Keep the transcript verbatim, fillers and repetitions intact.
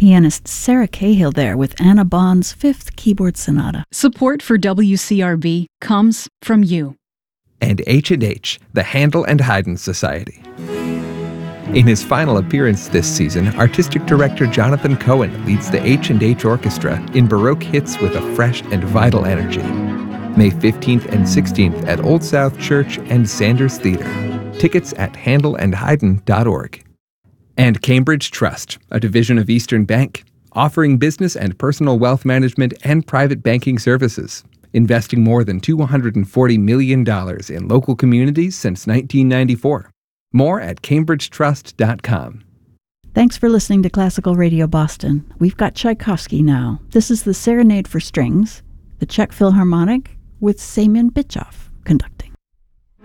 Pianist Sarah Cahill there with Anna Bond's Fifth Keyboard Sonata. Support for W C R B comes from you. And H and H, the Handel and Haydn Society. In his final appearance this season, artistic director Jonathan Cohen leads the H and H Orchestra in Baroque hits with a fresh and vital energy. May fifteenth and sixteenth at Old South Church and Sanders Theater. Tickets at handel and haydn dot org. And Cambridge Trust, a division of Eastern Bank, offering business and personal wealth management and private banking services, investing more than two hundred forty million dollars in local communities since nineteen ninety-four. More at cambridge trust dot com. Thanks for listening to Classical Radio Boston. We've got Tchaikovsky now. This is the Serenade for Strings, the Czech Philharmonic with Semyon Bitchov conducting.